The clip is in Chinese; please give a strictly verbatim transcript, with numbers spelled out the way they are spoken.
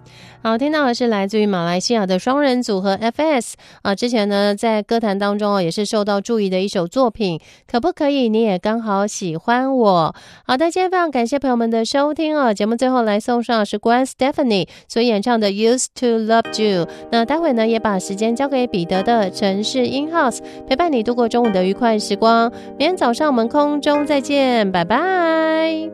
好，听到的是来自于马来西亚的双人组合 F S 啊，之前呢在歌坛当中也是受到注意的一首作品，可不可以你也刚好喜欢我。好的，今天非常感谢朋友们的收听哦，节目最后来送上的是 Gwen Stefani 所演唱的 Used to Love You。 那待会呢也把时间交给彼得的城市 In House， 陪伴你度过中午的愉快时光。明天早上我们空中再见，拜拜。